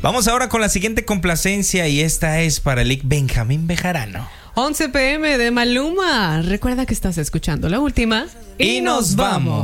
Vamos ahora con la siguiente complacencia y esta es para el Benjamín Bejarano. 11 p.m. de Maluma. Recuerda que estás escuchando La Última y nos vamos.